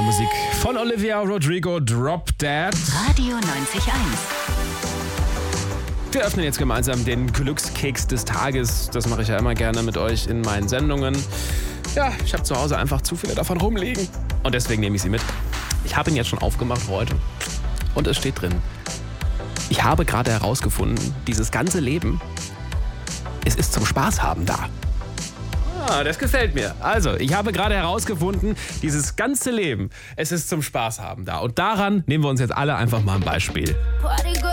Musik von Olivia Rodrigo, Drop Dead. Radio 90.1. Wir öffnen jetzt gemeinsam den Glückskeks des Tages. Das mache ich ja immer gerne mit euch in meinen Sendungen. Ja, ich habe zu Hause einfach zu viele davon rumliegen. Und deswegen nehme ich sie mit. Ich habe ihn jetzt schon aufgemacht heute. Und es steht drin: Ich habe gerade herausgefunden, dieses ganze Leben, es ist zum Spaß haben da. Ah, das gefällt mir. Also, ich habe gerade herausgefunden, dieses ganze Leben, es ist zum Spaß haben da. Und daran nehmen wir uns jetzt alle einfach mal ein Beispiel.